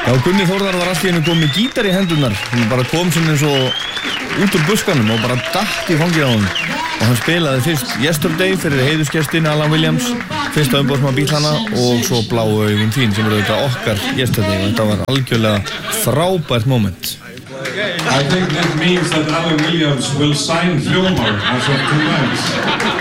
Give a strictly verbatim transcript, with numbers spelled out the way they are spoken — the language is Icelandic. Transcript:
Já, Gunni Þórðar var allt í einu komið með gítar í hendurnar. Hann bara kom sem eins og út úr buskanum og bara datt í fangið á honum. Og hann spilaði fyrst Yesterday fyrir heiðursgestin Alan Williams, fyrsta umboðsmann Beatlana, og svo Bláu augun þín sem eru auðvitað okkar Yesterday. Og þetta var algjörlega frábært moment. I think that means that Alan Williams will sign Hljómar as of tonight.